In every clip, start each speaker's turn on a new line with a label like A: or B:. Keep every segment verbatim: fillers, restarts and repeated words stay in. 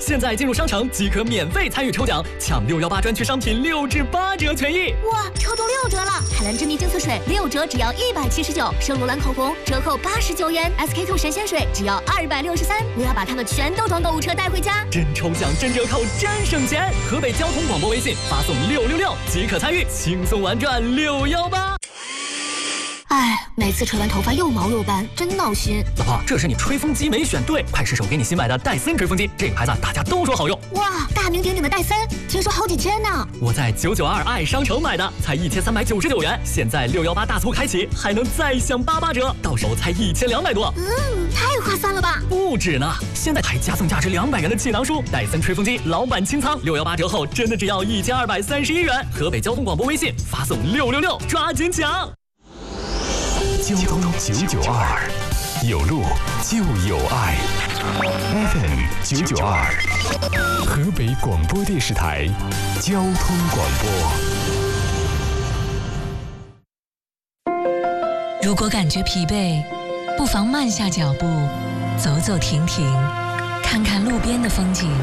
A: 现在进入商城即可免费参与抽奖，抢六一八专区商品六至八折权益。
B: 哇，抽中六折了！海蓝之谜净色水六折只要一百七十九，圣罗兰口红折扣八十九元 ，S K two 神仙水只要二百六十三。我要把它们全都装购物车带回家。
A: 真抽奖，真折扣，真省钱！河北交通广播微信发送六六六即可参与，轻松玩转六一八。
B: 哎，每次吹完头发又毛又斑，真闹心。
A: 老婆，这是你吹风机没选对，快试试我给你新买的戴森吹风机，这个牌子大家都说好用。
B: 哇，大名鼎鼎的戴森，听说好几千呢。
A: 我在九九二爱商城买的，才一千三百九十九元，现在六一八大促开启，还能再享八八折，到手才一千两百多。
B: 嗯，太划算了吧？
A: 不止呢，现在还加赠价值两百元的气囊书，戴森吹风机老板清仓，六一八折后真的只要一千二百三十一元。河北交通广播微信发送六六六，抓紧抢！
C: 交通九九二，有路就有爱。F M 九九二，河北广播电视台交通广播。
D: 如果感觉疲惫，不妨慢下脚步，走走停停，看看路边的风景。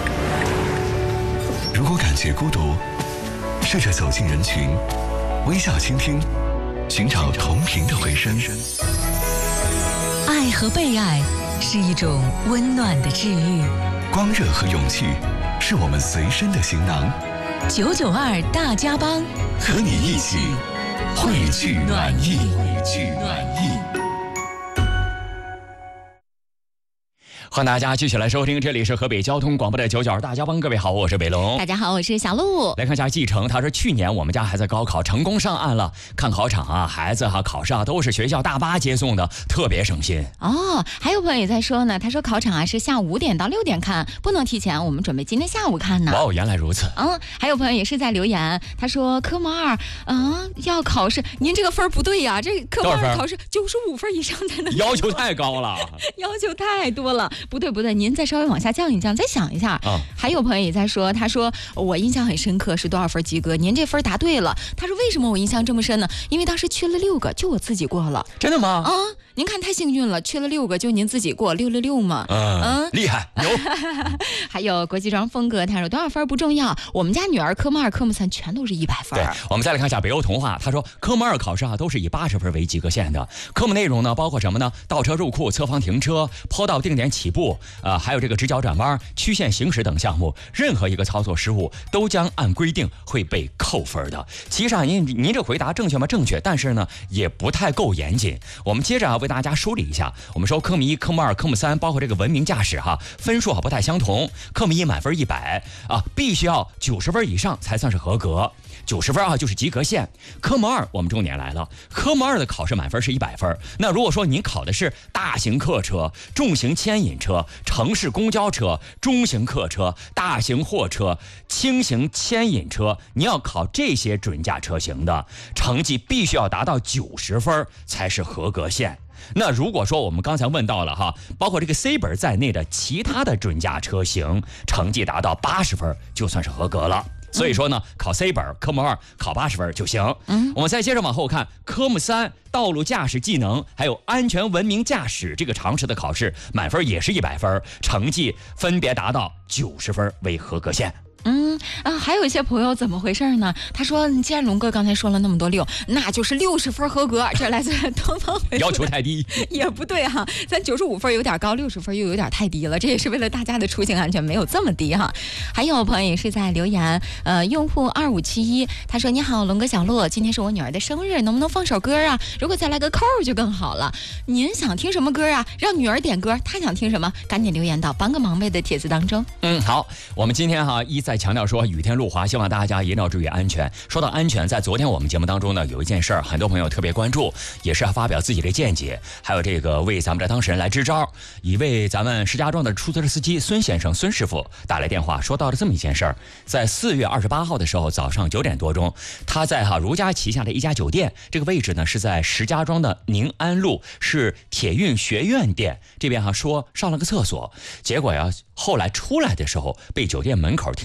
E: 如果感觉孤独，试着走进人群，微笑倾听，寻找同频的回声。
D: 爱和被爱是一种温暖的治愈，
E: 光热和勇气是我们随身的行囊。
D: 九九二大家帮，
E: 和你一起汇聚暖意，汇聚暖意。
F: 欢迎大家继续来收听，这里是河北交通广播的九九二大家帮，各位好，我是北龙。
G: 大家好，我是小鹿。
F: 来看一下继承，他说去年我们家孩子高考成功上岸了，看考场啊，孩子哈、啊、考试啊都是学校大巴接送的，特别省心。
G: 哦，还有朋友也在说呢，他说考场啊是下午五点到六点看，不能提前，我们准备今天下午看呢。
F: 哇哦，原来如此。
G: 嗯，还有朋友也是在留言，他说科目二嗯要考试，您这个分不对呀，这科目二考试九十五分以上才能，
F: 要求太高了，
G: 要求太多了，不对不对，您再稍微往下降一降，再想一下。啊，还有朋友也在说，他说我印象很深刻，是多少分及格？您这分答对了。他说为什么我印象这么深呢？因为当时缺了六个，就我自己过了。
F: 真的吗？
G: 啊，您看太幸运了，缺了六个，就您自己过六六六嘛。
F: 嗯，嗯厉害牛。
G: 还有国际装风格，他说多少分不重要，我们家女儿科目二、科目三全都是一百分。
F: 对，我们再来看一下北欧童话，他说科目二考试啊都是以八十分为及格线的，科目内容呢包括什么呢？倒车入库、侧方停车、坡道定点起步，呃，还有这个直角转弯、曲线行驶等项目，任何一个操作失误都将按规定会被扣分的。其实啊，您您这回答正确吗？正确，但是呢也不太够严谨。我们接着啊为大家梳理一下，我们说科目一、科目二、科目三，包括这个文明驾驶哈，分数啊不太相同。科目一满分一百啊，必须要九十分以上才算是合格。九十分啊就是及格线。科目二我们重点来了，科目二的考试满分是一百分。那如果说您考的是大型客车、重型牵引车、城市公交车、中型客车、大型货车、轻型牵引车，你要考这些准驾车型的，成绩必须要达到九十分才是合格线。那如果说我们刚才问到了哈，包括这个 C 本在内的其他的准驾车型，成绩达到八十分就算是合格了。所以说呢，考 C 本科目二考八十分就行。嗯，我们再接着往后看，科目三道路驾驶技能还有安全文明驾驶这个常识的考试，满分也是一百分，成绩分别达到九十分为合格线。
G: 嗯啊，还有一些朋友怎么回事呢？他说，既然龙哥刚才说了那么多六，那就是六十分合格。这来自东方回
F: 要求太低
G: 也不对哈，咱九十五分有点高，六十分又有点太低了。这也是为了大家的出行安全，没有这么低哈。还有朋友也是在留言，呃，用户二五七一，他说：“你好，龙哥小洛，今天是我女儿的生日，能不能放首歌啊？如果再来个扣就更好了。您想听什么歌啊？让女儿点歌，她想听什么？赶紧留言到帮个忙呗的帖子当中。”
F: 嗯，好，我们今天哈一再强调说雨天路滑，希望大家一定要注意安全。说到安全，在昨天我们节目当中呢，有一件事儿，很多朋友特别关注，也是要发表自己的见解，还有这个为咱们的当事人来支招。一位咱们石家庄的出租车司机孙先生孙师傅打来电话，说到了这么一件事儿，在四月二十八号的时候早上九点多钟，他在哈如家旗下的一家酒店，这个位置呢是在石家庄的宁安路，是铁运学院店这边哈，说上了个厕所，结果呀后来出来的时候被酒店门口停车位上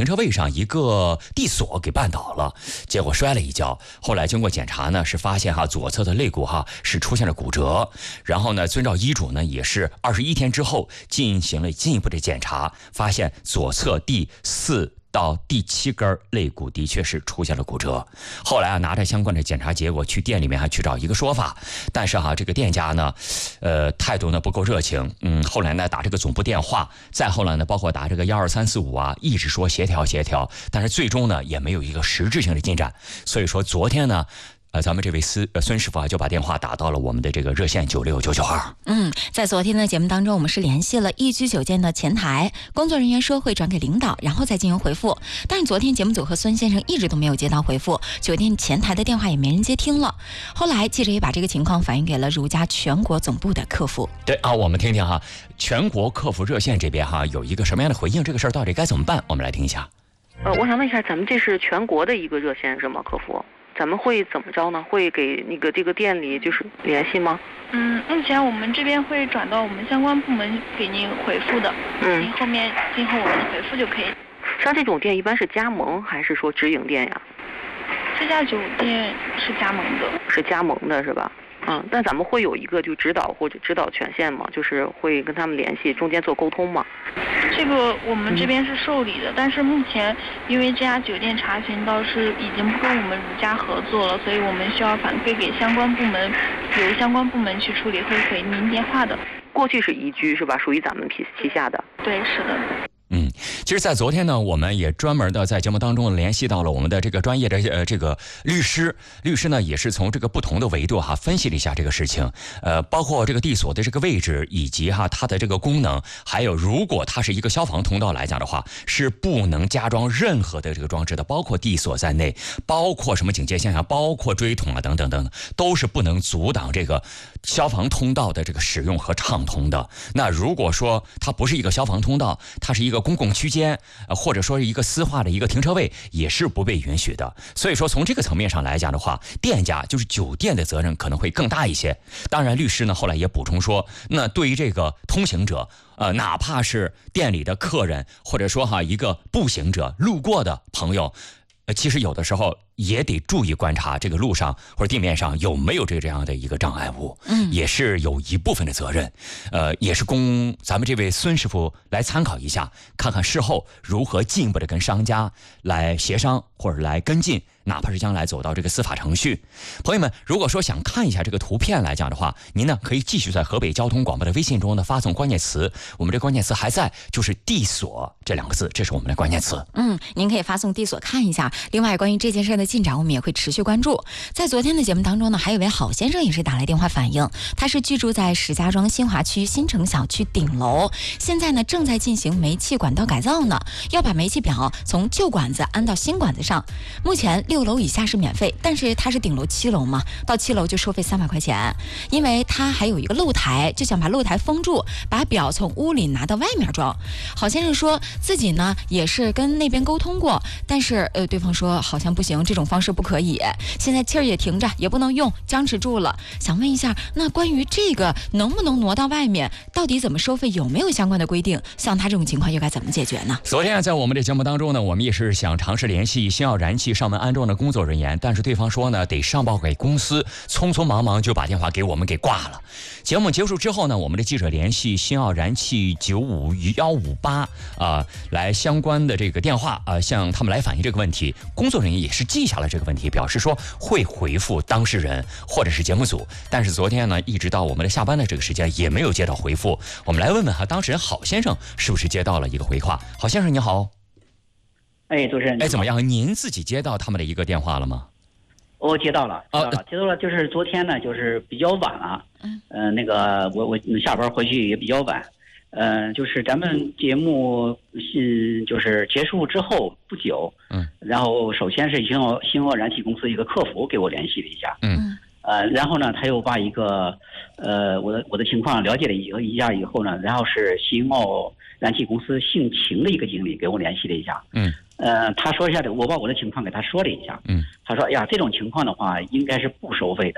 F: 一个地锁给绊倒了，结果摔了一跤。后来经过检查呢，是发现哈左侧的肋骨哈是出现了骨折。然后呢，遵照医嘱呢，也是二十一天之后进行了进一步的检查，发现左侧第四到第七根肋骨的确是出现了骨折。后来啊，拿着相关的检查结果去店里面还去找一个说法，但是哈、啊，这个店家呢，呃，态度呢不够热情。嗯，后来呢打这个总部电话，再后来呢包括打这个幺二三四五啊，一直说协调协调，但是最终呢也没有一个实质性的进展。所以说昨天呢。呃，咱们这位孙呃孙师傅啊，就把电话打到了我们的这个热线九六九九二。
G: 嗯，在昨天的节目当中，我们是联系了易居酒店的前台工作人员，说会转给领导，然后再进行回复。但是昨天节目组和孙先生一直都没有接到回复，酒店前台的电话也没人接听了。后来记者也把这个情况反映给了如家全国总部的客服。
F: 对啊，我们听听哈，全国客服热线这边哈有一个什么样的回应？这个事儿到底该怎么办？我们来听一下。
H: 呃，我想问一下，咱们这是全国的一个热线是吗？客服？咱们会怎么着呢？会给那个这个店里就是联系吗？
I: 嗯，目前我们这边会转到我们相关部门给您回复的。嗯，您后面今后我们的回复就可以。
H: 像这种店一般是加盟还是说直营店呀？
I: 这家酒店是加盟的。
H: 是加盟的是吧？嗯，但咱们会有一个就指导或者指导权限吗？就是会跟他们联系，中间做沟通吗？
I: 这个我们这边是受理的，嗯、但是目前因为这家酒店查询到是已经不跟我们如家合作了，所以我们需要反馈给相关部门，由相关部门去处理，会回您电话的。
H: 过去是宜居是吧？属于咱们旗旗下的。
I: 对，是的。
F: 嗯，其实，在昨天呢，我们也专门的在节目当中联系到了我们的这个专业的呃这个律师，律师呢也是从这个不同的维度哈分析了一下这个事情，呃，包括这个地锁的这个位置，以及哈它的这个功能，还有如果它是一个消防通道来讲的话，是不能加装任何的这个装置的，包括地锁在内，包括什么警戒线啊，包括锥筒啊等等等等，都是不能阻挡这个消防通道的这个使用和畅通的。那如果说它不是一个消防通道，它是一个公共区间，呃，或者说是一个私化的一个停车位，也是不被允许的。所以说，从这个层面上来讲的话，店家就是酒店的责任可能会更大一些。当然，律师呢后来也补充说，那对于这个通行者，呃，哪怕是店里的客人，或者说哈一个步行者路过的朋友，呃，其实有的时候也得注意观察这个路上或者地面上有没有这这样的一个障碍物，嗯，也是有一部分的责任，呃，也是供咱们这位孙师傅来参考一下，看看事后如何进一步的跟商家来协商或者来跟进，哪怕是将来走到这个司法程序。朋友们，如果说想看一下这个图片来讲的话，您呢可以继续在河北交通广播的微信中呢发送关键词，我们这关键词还在，就是地锁这两个字，这是我们的关键词。
G: 嗯，您可以发送地锁看一下。另外，关于这件事的进展，我们也会持续关注。在昨天的节目当中呢，还有一位郝先生也是打来电话反映，他是居住在石家庄新华区新城小区顶楼，现在呢正在进行煤气管道改造呢，要把煤气表从旧管子安到新管子上。目前六楼以下是免费，但是他是顶楼七楼嘛，到七楼就收费三百块钱，因为他还有一个露台，就想把露台封住，把表从屋里拿到外面装。郝先生说自己呢也是跟那边沟通过，但是呃对方说好像不行，这种方式不可以，现在气儿也停着，也不能用，僵持住了。想问一下，那关于这个能不能挪到外面，到底怎么收费，有没有相关的规定？像他这种情况又该怎么解决呢？
F: 昨天在我们的节目当中呢，我们也是想尝试联系星耀燃气上门安装的工作人员，但是对方说呢得上报给公司，匆匆忙忙就把电话给我们给挂了。节目结束之后呢，我们的记者联系星耀燃气九五幺五八啊，来相关的这个电话啊、呃，向他们来反映这个问题。工作人员也是记下了这个问题，表示说会回复当事人或者是节目组，但是昨天呢，一直到我们的下班的这个时间也没有接到回复。我们来问问哈，当事人郝先生是不是接到了一个回话？郝先生你好。
J: 哎，主持人，
F: 哎，怎么样？您自己接到他们的一个电话了吗？
J: 我接到了，接到了，接到了。就是昨天呢，就是比较晚了，嗯，呃，那个我我下班回去也比较晚，呃，就是咱们节目是就是结束之后不久，嗯，然后首先是星耀星耀燃气公司一个客服给我联系了一下，嗯，呃，然后呢，他又把一个呃我的我的情况了解了一一下以后呢，然后是星耀燃气公司姓秦的一个经理给我联系了一下，嗯。呃，他说一下，我把我的情况给他说了一下。嗯，他说：“哎呀，这种情况的话，应该是不收费的。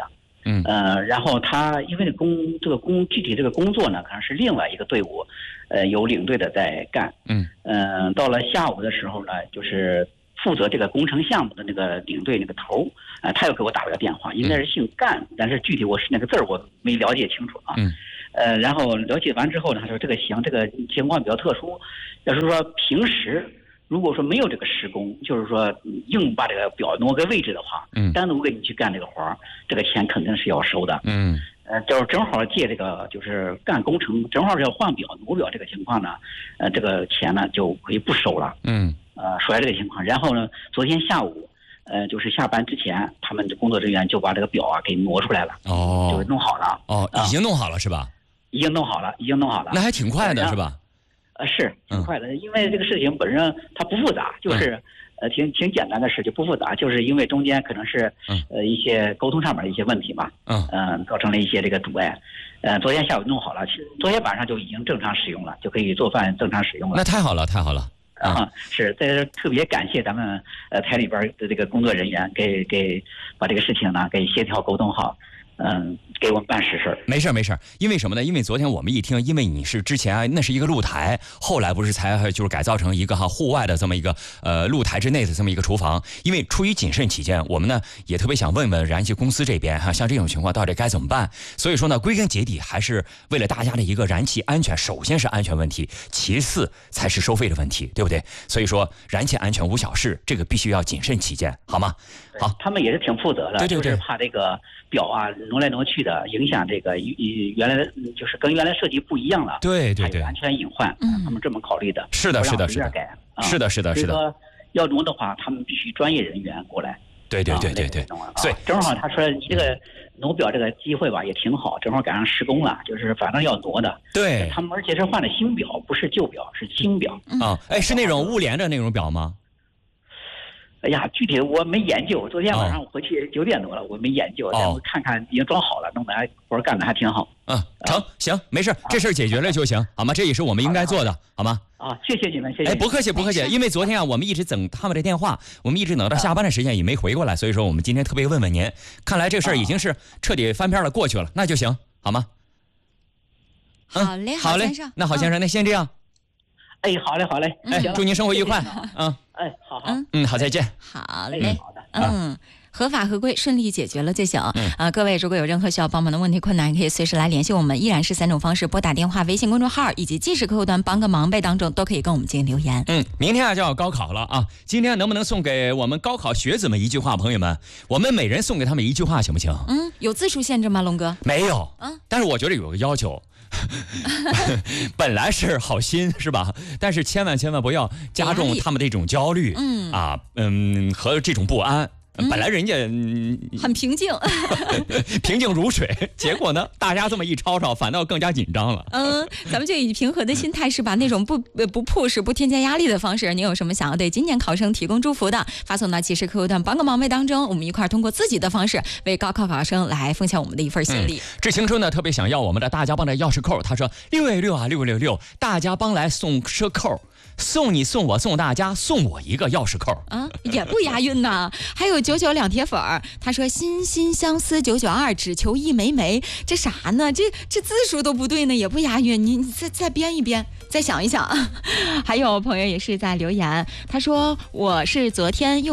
F: 嗯，
J: 呃，然后他因为工这个工具体这个工作呢，可能是另外一个队伍，呃，有领队的在干。
F: 嗯，
J: 呃，到了下午的时候呢，就是负责这个工程项目的那个领队那个头，啊、呃，他又给我打了个电话，应该是姓干，但是具体我是那个字儿我没了解清楚啊。
F: 嗯，
J: 呃，然后了解完之后呢，他说这个行，这个情况比较特殊，要是说平时。如果说没有这个施工，就是说硬把这个表挪个位置的话，
F: 嗯，
J: 单独给你去干这个活儿，这个钱肯定是要收的，
F: 嗯，
J: 呃，就是正好借这个就是干工程，正好是要换表挪表这个情况呢，呃，这个钱呢就可以不收了，
F: 嗯，
J: 呃，说来这个情况，然后呢，昨天下午，呃，就是下班之前，他们的工作人员就把这个表啊给挪出来了，
F: 哦，
J: 就弄好了，
F: 哦，已经弄好了是吧？
J: 已经弄好了，已经弄好了，
F: 那还挺快的是吧？
J: 呃，是挺快的，嗯、因为这个事情本身它不复杂，就是、嗯、呃挺挺简单的事，就不复杂，就是因为中间可能是、嗯、呃一些沟通上面的一些问题嘛，嗯嗯、呃，造成了一些这个阻碍。呃，昨天下午弄好了，其实昨天晚上就已经正常使用了，就可以做饭正常使用了。
F: 那太好了，太好了。
J: 啊、嗯，是在这特别感谢咱们呃台里边的这个工作人员，给给把这个事情呢给协调沟通好。嗯，给我们办实事。
F: 没事没事，因为什么呢？因为昨天我们一听，因为你是之前那是一个露台，后来不是才就是改造成一个哈户外的这么一个呃露台之内的这么一个厨房。因为出于谨慎起见，我们呢也特别想问问燃气公司这边哈，像这种情况到底该怎么办？所以说呢，归根结底还是为了大家的一个燃气安全，首先是安全问题，其次才是收费的问题，对不对？所以说燃气安全无小事，这个必须要谨慎起见，好吗？好，
J: 他们也是挺负责的，
F: 对对对，
J: 就是怕这个表啊挪来挪去的，影响这个原来就是跟原来设计不一样了，
F: 对对对，
J: 安全隐患，嗯，他们这么考虑的。
F: 是的，是的，是的，
J: 改，
F: 啊、是的，是的，是的。
J: 所以说要挪的话，他们必须专业人员过来。
F: 对对对对对。
J: 所以正好他说你这个挪表这个机会吧也挺好，正好赶上施工了，就是反正要挪的。
F: 对。
J: 他们而且是换的新表，不是旧表，是新表。
F: 啊，哎，是那种物联的那种表吗？
J: 哎呀，具体我没研究。昨天晚上我回去九点多了，我没研究，但我看看已经装好了，弄得还活干的还挺好。
F: 嗯，成，行，没事，这事儿解决了就行，好吗？这也是我们应该做的，好吗？
J: 啊，谢谢你们，谢谢。
F: 哎，不客气，不客气。因为昨天啊，我们一直等他们的电话，我们一直等到下班的时间也没回过来，所以说我们今天特别问问您。看来这事儿已经是彻底翻篇了，过去了，那就行，好吗？
G: 好嘞，
F: 好嘞，那好先生，那先这样。
J: 哎，好嘞，好嘞，
F: 哎，祝您生活愉快啊！
J: 哎，好好，
F: 嗯，好，再见。
G: 好嘞，
J: 好的，
G: 嗯，合法合规顺利解决了就行。嗯啊，各位如果有任何需要帮忙的问题困难，可以随时来联系我们，依然是三种方式：拨打电话、微信公众号以及即时客户端帮个忙呗当中都可以跟我们进行留言。
F: 嗯，明天啊就要高考了啊，今天能不能送给我们高考学子们一句话？朋友们，我们每人送给他们一句话，行不行？
G: 嗯，有字数限制吗，龙哥？
F: 没有。嗯，但是我觉得有个要求。本来是好心是吧？但是千万千万不要加重他们这种焦虑，嗯啊，嗯和这种不安。本来人家、嗯、
G: 很平静，
F: 平静如水，结果呢，大家这么一吵吵，反倒更加紧张了。
G: 嗯，咱们就以平和的心态，是吧？那种不不 push 不添加压力的方式，您有什么想要对今年考生提供祝福的，发送到即时客户端帮个忙呗当中，我们一块通过自己的方式为高考考生来奉献我们的一份心力。
F: 嗯、致青春呢特别想要我们的大家帮的钥匙扣，他说六月六啊六六六，大家帮来送车扣。送你送我送大家送我一个钥匙扣
G: 啊，也不押韵呐。还有九九两铁粉儿，他说心心相思九九二，只求一枚枚，这啥呢？这这字数都不对呢，也不押韵。你你再再编一编，再想一想。还有朋友也是在留言，他说我是昨天用。